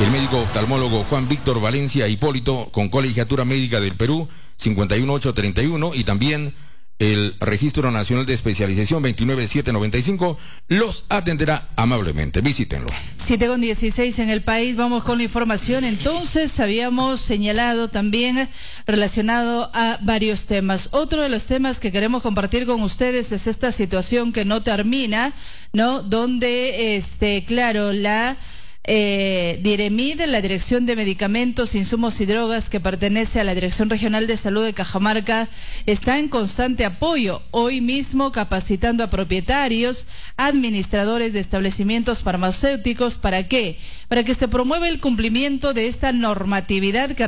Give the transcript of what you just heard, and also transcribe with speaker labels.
Speaker 1: El médico oftalmólogo Juan Víctor Valencia Hipólito, con Colegiatura Médica del Perú, 51831, y también el Registro Nacional de Especialización 29795, los atenderá amablemente. Visítenlo.
Speaker 2: 7:16 en el país. Vamos con la información. Entonces, habíamos señalado también relacionado a varios temas. Otro de los temas que queremos compartir con ustedes es esta situación que no termina, ¿no? Donde, claro, la DIREMID, la Dirección de Medicamentos, Insumos y Drogas, que pertenece a la Dirección Regional de Salud de Cajamarca, está en constante apoyo, hoy mismo capacitando a propietarios, administradores de establecimientos farmacéuticos. ¿Para qué? Para que se promueva el cumplimiento de esta normatividad que